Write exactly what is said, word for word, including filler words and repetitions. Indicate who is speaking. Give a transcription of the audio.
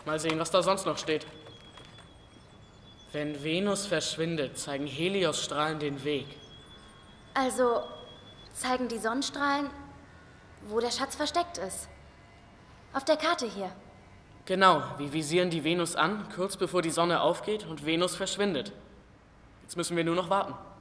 Speaker 1: Mal sehen, was da sonst noch steht. Wenn Venus verschwindet, zeigen Helios-Strahlen den Weg.
Speaker 2: Also zeigen die Sonnenstrahlen, wo der Schatz versteckt ist. Auf der Karte hier.
Speaker 1: Genau, wir visieren die Venus an, kurz bevor die Sonne aufgeht und Venus verschwindet. Jetzt müssen wir nur noch warten.